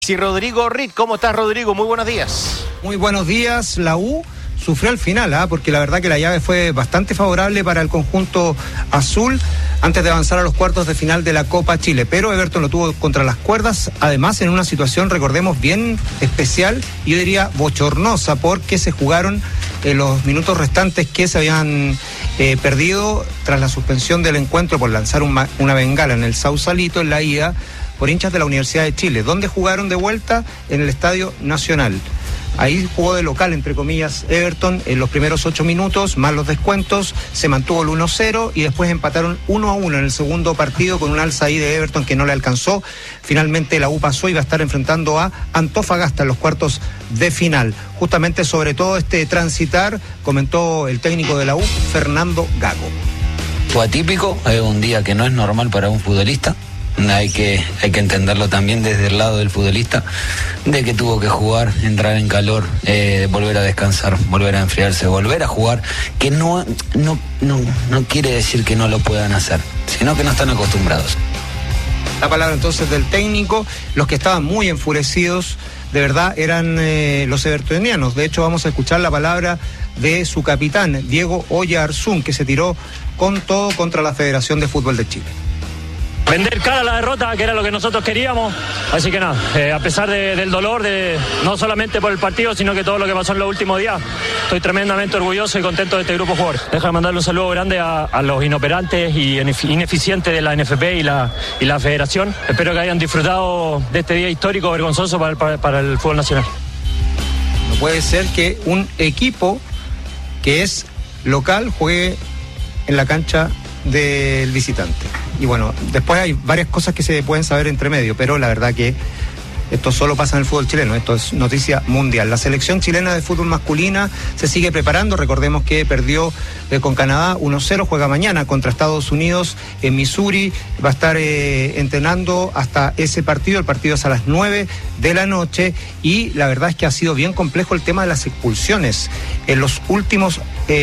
Sí, Rodrigo Ritt, ¿cómo estás, Rodrigo? Muy buenos días. Muy buenos días. La U sufrió al final, porque la verdad que la llave fue bastante favorable para el conjunto azul antes de avanzar a los cuartos de final de la Copa Chile, pero Everton lo tuvo contra las cuerdas, además en una situación, recordemos, bien especial, yo diría bochornosa, porque se jugaron los minutos restantes que se habían perdido tras la suspensión del encuentro por lanzar una bengala en el Sausalito en la ida por hinchas de la Universidad de Chile, donde jugaron de vuelta en el Estadio Nacional. Ahí jugó de local, entre comillas, Everton en los primeros 8 minutos, más los descuentos, se mantuvo el 1-0 y después empataron 1-1 en el segundo partido con un alza ahí de Everton que no le alcanzó. Finalmente la U pasó y va a estar enfrentando a Antofagasta en los cuartos de final. Justamente sobre todo este transitar, comentó el técnico de la U, Fernando Gago. Fue atípico, es un día que no es normal para un futbolista. Hay que entenderlo también desde el lado del futbolista, de que tuvo que jugar, entrar en calor, volver a descansar, volver a enfriarse, volver a jugar, que no quiere decir que no lo puedan hacer, sino que no están acostumbrados. La palabra entonces del técnico. Los que estaban muy enfurecidos de verdad eran los evertonianos. De hecho vamos a escuchar la palabra de su capitán, Diego Oyarzún, que se tiró con todo contra la Federación de Fútbol de Chile. Vender cara a la derrota, que era lo que nosotros queríamos, así que nada, a pesar del dolor, no solamente por el partido, sino que todo lo que pasó en los últimos días, estoy tremendamente orgulloso y contento de este grupo de jugadores. Déjame mandarle un saludo grande a los inoperantes y ineficientes de la NFP y la Federación. Espero que hayan disfrutado de este día histórico, vergonzoso para el fútbol nacional. No puede ser que un equipo que es local juegue en la cancha del visitante. Y bueno, después hay varias cosas que se pueden saber entre medio, pero la verdad que esto solo pasa en el fútbol chileno, esto es noticia mundial. La selección chilena de fútbol masculina se sigue preparando, recordemos que perdió con Canadá 1-0, juega mañana contra Estados Unidos en Missouri, va a estar entrenando hasta ese partido, el partido es a las 9 de la noche y la verdad es que ha sido bien complejo el tema de las expulsiones. En los últimos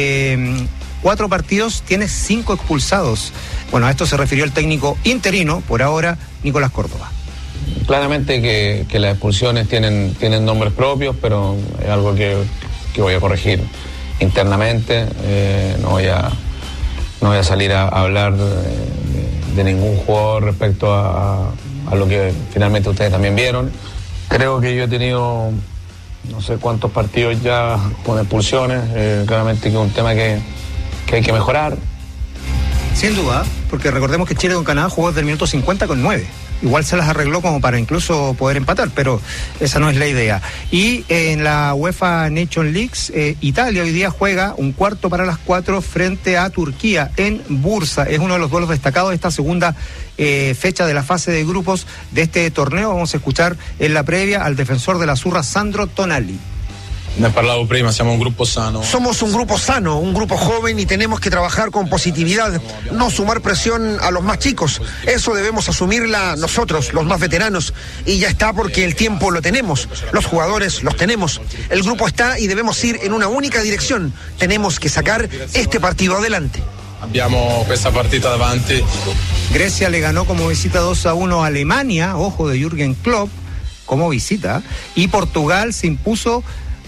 4 partidos tiene 5 expulsados. Bueno, a esto se refirió el técnico interino, por ahora, Nicolás Córdoba. Claramente que las expulsiones tienen nombres propios, pero es algo que voy a corregir internamente. No voy a salir a hablar de ningún jugador respecto a lo que finalmente ustedes también vieron. Creo que yo he tenido no sé cuántos partidos ya con expulsiones, claramente que es un tema que hay que mejorar. Sin duda, porque recordemos que Chile con Canadá jugó desde el minuto 50 con 9. Igual se las arregló como para incluso poder empatar, pero esa no es la idea. Y en la UEFA Nations League, Italia hoy día juega un cuarto para las 4 frente a Turquía en Bursa. Es uno de los duelos destacados de esta segunda fecha de la fase de grupos de este torneo. Vamos a escuchar en la previa al defensor de la Azzurra, Sandro Tonali. Ne parlavo prima, siamo un grupo sano. Somos un grupo sano, un grupo joven y tenemos que trabajar con positividad, no sumar presión a los más chicos. Eso debemos asumirla nosotros, los más veteranos. Y ya está porque el tiempo lo tenemos, los jugadores los tenemos. El grupo está y debemos ir en una única dirección. Tenemos que sacar este partido adelante. Abbiamo questa partita davanti. Grecia le ganó como visita 2-1 a Alemania, ojo de Jürgen Klopp, como visita. Y Portugal se impuso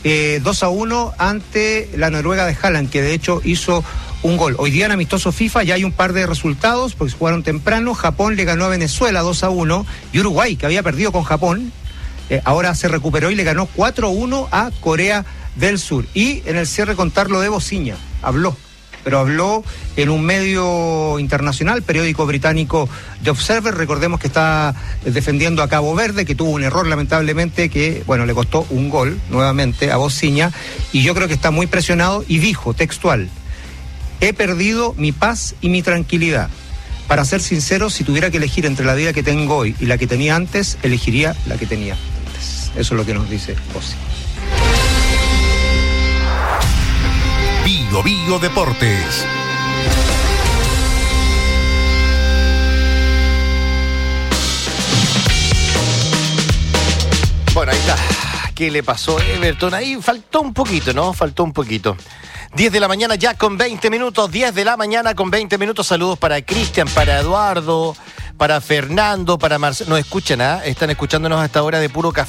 2-1 ante la Noruega de Haaland, que de hecho hizo un gol. Hoy día en amistoso FIFA ya hay un par de resultados, porque jugaron temprano. Japón le ganó a Venezuela 2-1, y Uruguay, que había perdido con Japón, ahora se recuperó y le ganó 4-1 a Corea del Sur. Y en el cierre contar lo de Bociña, habló en un medio internacional, periódico británico The Observer. Recordemos que está defendiendo a Cabo Verde, que tuvo un error lamentablemente que, bueno, le costó un gol nuevamente a Bociña, y yo creo que está muy presionado y dijo textual: he perdido mi paz y mi tranquilidad. Para ser sincero, si tuviera que elegir entre la vida que tengo hoy y la que tenía antes, elegiría la que tenía antes. Eso es lo que nos dice Bociña. Bio Deportes. Bueno, ahí está. ¿Qué le pasó a Everton? Ahí faltó un poquito, ¿no? 10 de la mañana ya con 20 minutos. 10 de la mañana con 20 minutos. Saludos para Cristian, para Eduardo, para Fernando, para Marcelo. Nos escuchan, están escuchándonos a esta hora de puro café.